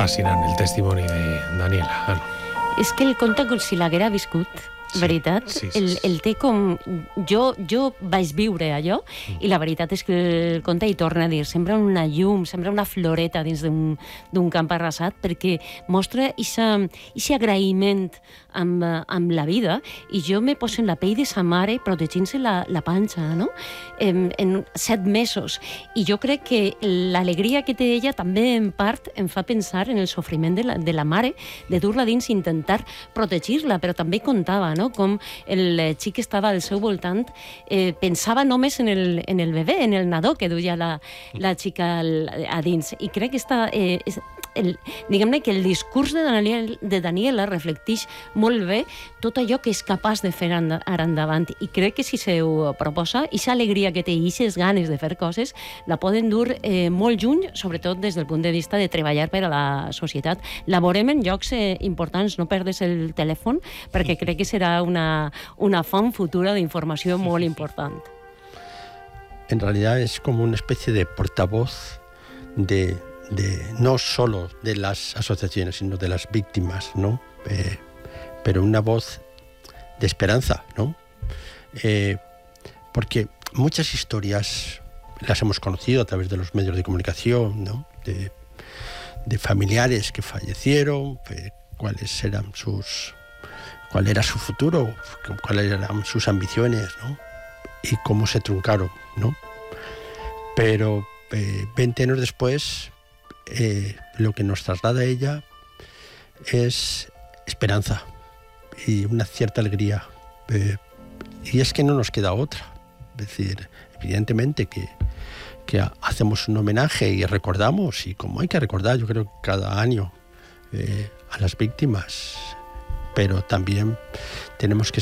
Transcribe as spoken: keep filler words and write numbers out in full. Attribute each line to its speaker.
Speaker 1: fascinant el testimoni de Daniela. Bueno.
Speaker 2: És que el conte com si l'haguera viscut,
Speaker 1: Sí,
Speaker 2: veritat?
Speaker 1: sí, sí,
Speaker 2: el,
Speaker 1: sí.
Speaker 2: el té com... Jo, jo vaig viure allò mm. i la veritat és que el conte hi torna a dir, sembla una llum, sembla una floreta dins d'un camp arrasat, perquè mostra aquest agraïment amb, amb la vida, i jo me poso en la pell de sa mare protegint-se la, la panxa, no? En, en set mesos. I jo crec que l'alegria que té ella també en part em fa pensar en el sofriment de la, de la mare, de dur-la dins i intentar protegir-la, però també contava, no? Com el xic que estava al seu voltant eh, pensava només en el, en el bebè, en el nadó que duia la, la xica al, a dins. I crec que està... Eh, és, el, diguem-ne que el discurs de, Daniel, de Daniela reflecteix molt bé tot allò que és capaç de fer ara endavant, i crec que si se ho proposa, aquesta alegria que té i aquestes ganes de fer coses la poden dur eh, molt lluny, sobretot des del punt de vista de treballar per a la societat. La veurem en llocs eh, importants, no perdes el telèfon, perquè crec que serà una, una font futura d'informació molt important.
Speaker 3: En realidad es como una especie de portavoz de de no solo de las asociaciones, sino de las víctimas, ¿no? Eh, pero una voz de esperanza, ¿no? Eh, porque muchas historias las hemos conocido a través de los medios de comunicación, ¿no? De, de familiares que fallecieron, eh, cuáles eran sus, cuál era su futuro, cuáles eran sus ambiciones, ¿no? Y cómo se truncaron, ¿no? Pero eh, veinte años después, Eh, lo que nos traslada ella es esperanza y una cierta alegría. Eh, y es que no nos queda otra. Es decir, evidentemente que, que hacemos un homenaje y recordamos, y como hay que recordar, yo creo que cada año eh, a las víctimas, pero también tenemos que